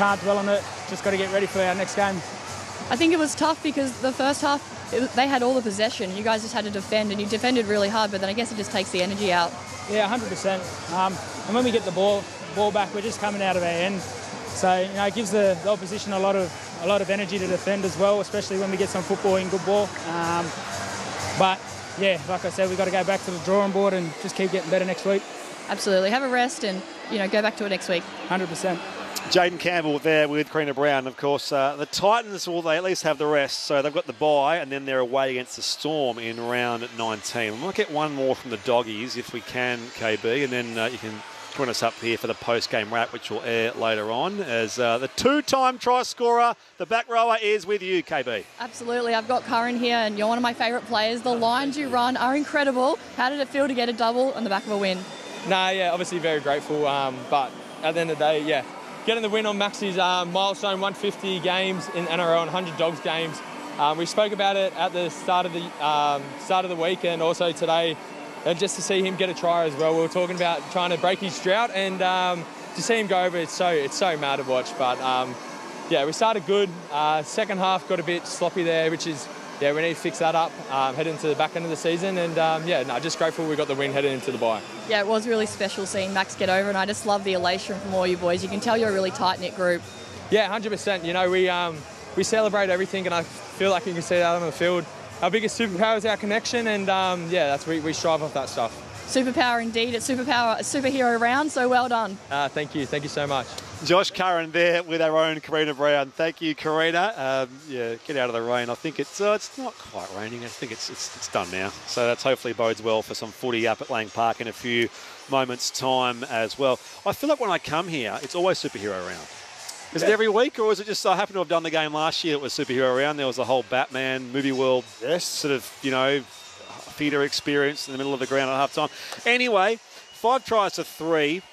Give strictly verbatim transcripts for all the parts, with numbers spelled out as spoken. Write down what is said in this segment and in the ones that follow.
can't dwell on it. Just got to get ready for our next game. I think it was tough because the first half, it, they had all the possession. You guys just had to defend, and you defended really hard, but then I guess it just takes the energy out. Yeah, one hundred percent. Um, and when we get the ball ball back, we're just coming out of our end. So, you know, it gives the, the opposition a lot of a lot of energy to defend as well, especially when we get some football in good ball. Um, but, yeah, like I said, we've got to go back to the drawing board and just keep getting better next week. Absolutely. Have a rest and, you know, go back to it next week. one hundred percent. Jaden Campbell there with Karina Brown. Of course, uh, the Titans, will they at least have the rest? So they've got the bye, and then they're away against the Storm in round nineteen. We might get one more from the Doggies if we can, K B, and then uh, you can join us up here for the post-game wrap, which will air later on, as uh, the two-time try scorer, the back rower, is with you, K B. Absolutely. I've got Curran here, and you're one of my favourite players. The lines you run are incredible. How did it feel to get a double on the back of a win? Nah, yeah, obviously very grateful, um, but at the end of the day, yeah, getting the win on Maxi's uh, milestone one hundred fifty games in N R L and one hundred Dogs games. Um, we spoke about it at the start of the um, start of the week and also today, and just to see him get a try as well. We were talking about trying to break his drought, and um, to see him go over, it's so it's so mad to watch. But um, yeah, we started good. Uh, second half got a bit sloppy there, which is yeah, we need to fix that up um, heading into the back end of the season. And um, yeah, no, just grateful we got the win heading into the bye. Yeah, it was really special seeing Max get over, and I just love the elation from all you boys. You can tell you're a really tight-knit group. Yeah, one hundred percent. You know, we um, we celebrate everything, and I feel like you can see that on the field. Our biggest superpower is our connection, and um, yeah, that's we, we strive off that stuff. Superpower indeed. It's superpower, a superhero round, so well done. Uh, thank you. Thank you so much. Josh Curran there with our own Karina Brown. Thank you, Karina. Um, yeah, get out of the rain. I think it's uh, it's not quite raining. I think it's, it's it's done now. So that's hopefully bodes well for some footy up at Lang Park in a few moments' time as well. I feel like when I come here, it's always superhero round. Is yeah. it every week, or is it just I happen to have done the game last year? It was superhero round. There was a whole Batman movie world, yes, sort of you know, theatre experience in the middle of the ground at half time. Anyway, five tries to three.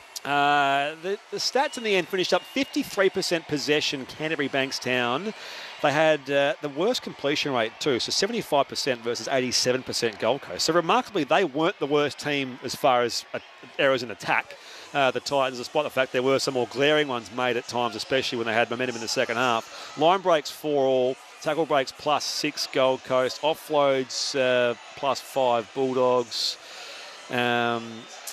Uh, the, the stats in the end finished up fifty-three percent possession, Canterbury Bankstown. They had uh, the worst completion rate too, so seventy-five percent versus eighty-seven percent Gold Coast. So remarkably, they weren't the worst team as far as uh, errors in attack. Uh, the Titans, despite the fact there were some more glaring ones made at times, especially when they had momentum in the second half. Line breaks four all, tackle breaks plus six Gold Coast, offloads uh, plus five Bulldogs. Um,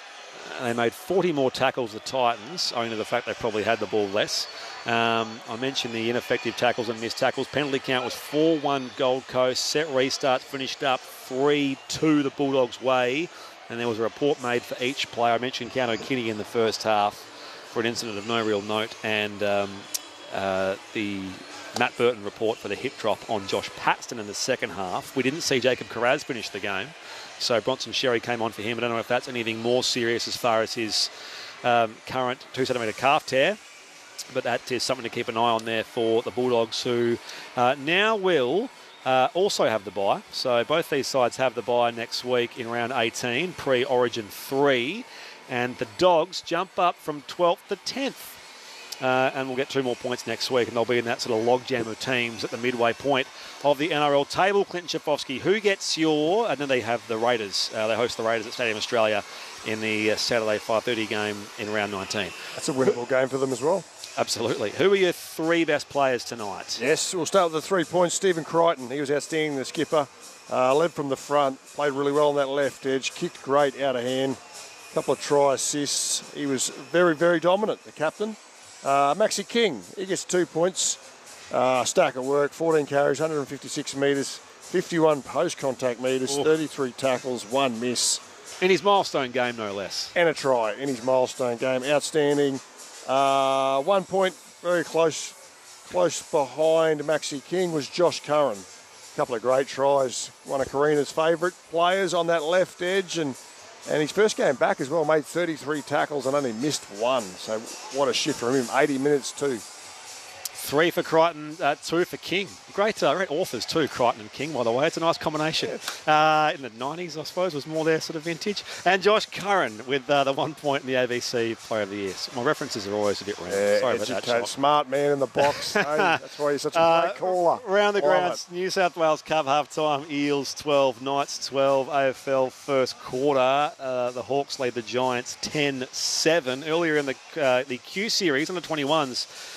They made forty more tackles, the Titans, owing to the fact they probably had the ball less. Um, I mentioned the ineffective tackles and missed tackles. Penalty count was four one Gold Coast. Set restarts finished up three two the Bulldogs' way. And there was a report made for each player. I mentioned Keano Kinney in the first half for an incident of no real note. And um, uh, the Matt Burton report for the hip drop on Josh Paxton in the second half. We didn't see Jacob Carraz finish the game. So Bronson Sherry came on for him. I don't know if that's anything more serious as far as his um, current two centimetre calf tear, but that is something to keep an eye on there for the Bulldogs, who uh, now will uh, also have the bye. So both these sides have the bye next week in round eighteen, pre-Origin three, and the Dogs jump up from twelfth to tenth. Uh, and we'll get two more points next week, and they'll be in that sort of logjam of teams at the midway point of the N R L table. Clinton Schifofsky, who gets your... And then they have the Raiders. Uh, they host the Raiders at Stadium Australia in the uh, Saturday five thirty game in round nineteen. That's a winnable game for them as well. Absolutely. Who are your three best players tonight? Yes, we'll start with the three points. Stephen Crichton, he was outstanding, the skipper. Uh, led from the front, played really well on that left edge, kicked great out of hand. A couple of try assists. He was very, very dominant, the captain. Uh, Maxi King, he gets two points. Uh, stack of work, fourteen carries, one hundred fifty-six metres, fifty-one post-contact metres, Ooh. thirty-three tackles, one miss. In his milestone game, no less. And a try in his milestone game. Outstanding. Uh, one point, very close close behind Maxi King was Josh Curran. A couple of great tries. One of Karina's favourite players on that left edge, and And his first game back as well, made thirty-three tackles and only missed one. So what a shift from him. eighty minutes too. Three for Crichton, uh, two for King. Great, uh, great authors too, Crichton and King, by the way. It's a nice combination. Uh, in the nineties, I suppose, was more their sort of vintage. And Josh Curran with uh, the one point in the A B C Player of the Year. So my references are always a bit random. Yeah, Sorry about that, Josh. Smart man in the box. Hey, that's why he's such a uh, great caller. Round the grounds, New South Wales Cup half-time. Eels twelve, Knights twelve. A F L first quarter. Uh, the Hawks lead the Giants ten seven. Earlier in the uh, the Q Series, under twenty-ones,